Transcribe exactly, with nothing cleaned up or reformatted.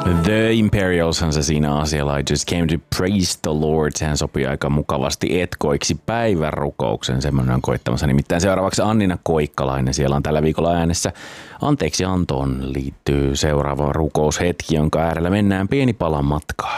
The Imperialshan se siinä asialla. I just came to praise the Lord. Sehän sopii aika mukavasti etkoiksi päivän rukouksen. Semmoinen on koittamassa. Nimittäin seuraavaksi Annina Koikkalainen. Siellä on tällä viikolla äänessä. Anteeksi antoon liittyy seuraava rukoushetki, jonka äärellä mennään pieni palan matkaa.